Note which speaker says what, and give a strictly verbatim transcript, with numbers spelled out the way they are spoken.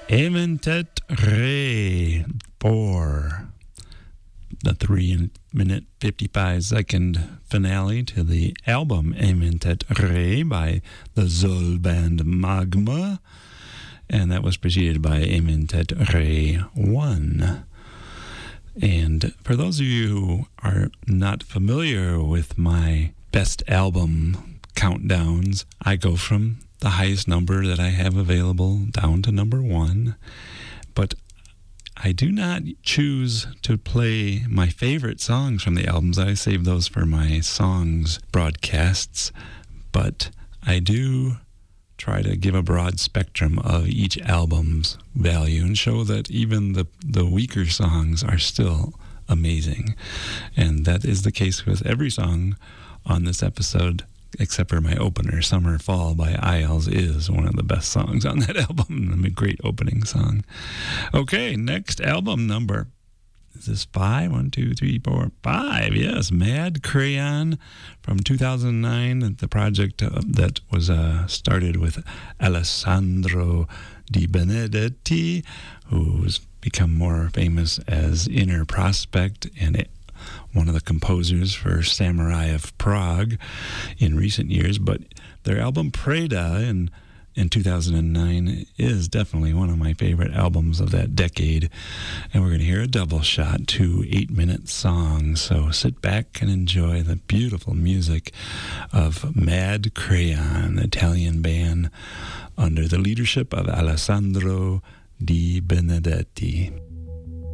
Speaker 1: Eventet Re for the three minute fifty-five second finale to the album Eventet Re by the Zol band Magma, and that was preceded by Eventet Re one. And for those of you who are not familiar with my best album countdowns, I go from the highest number that I have available down to number one. But I do not choose to play my favorite songs from the albums. I save those for my songs broadcasts. But I do try to give a broad spectrum of each album's value and show that even the, the weaker songs are still amazing. And that is the case with every song on this episode, except for my opener. Summer Fall by Isles is one of the best songs on that album. A great opening song. Okay, next album number. Is this five? One, two, three, four, five. Yes, Mad Crayon from two thousand nine. The project uh, that was uh, started with Alessandro Di Benedetti, who's become more famous as Inner Prospect and it, one of the composers for Samurai of Prague in recent years. But their album Preda in in two thousand nine is definitely one of my favorite albums of that decade. And we're going to hear a double shot, two eight-minute songs. So sit back and enjoy the beautiful music of Mad Crayon, Italian band under the leadership of Alessandro Di Benedetti.